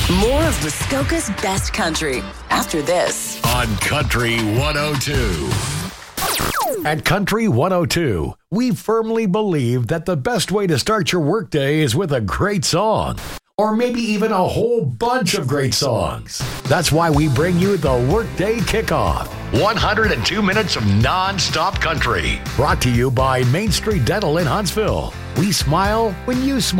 More of Muskoka's best country after this. On Country 102. At Country 102, we firmly believe that the best way to start your workday is with a great song. Or maybe even a whole bunch of great songs. That's why we bring you the Workday Kickoff. 102 minutes of non-stop country. Brought to you by Main Street Dental in Huntsville. We smile when you smile.